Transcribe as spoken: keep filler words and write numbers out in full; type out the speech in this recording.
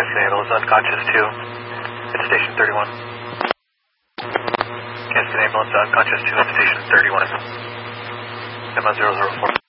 Gadsden Ambulance unconscious two. It's station thirty-one. Gadsden Ambulance unconscious two at station thirty-one. M zero zero four.